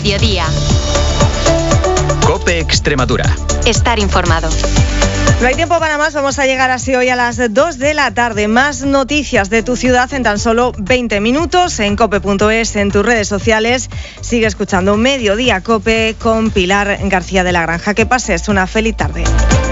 mediodía. COPE Extremadura. Estar informado. No hay tiempo para más, vamos a llegar así hoy a las 2 de la tarde. Más noticias de tu ciudad en tan solo 20 minutos en cope.es, en tus redes sociales. Sigue escuchando Mediodía Cope con Pilar García de la Granja. Que pases una feliz tarde.